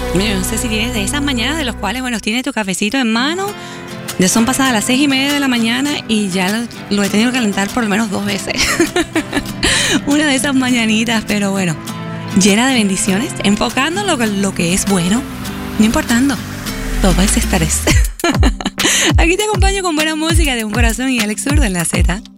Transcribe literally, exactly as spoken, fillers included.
Mira, no sé si tienes de esas mañanas de los cuales, bueno, tienes tu cafecito en mano. Ya son pasadas las seis y media de la mañana y ya lo, lo he tenido que calentar por lo menos dos veces. Una de esas mañanitas, pero bueno, llena de bendiciones, enfocando lo, lo que es bueno, no importando todo ese estrés. Aquí te acompaño con buena música de Un Corazón y Alex Zurdo en la Z.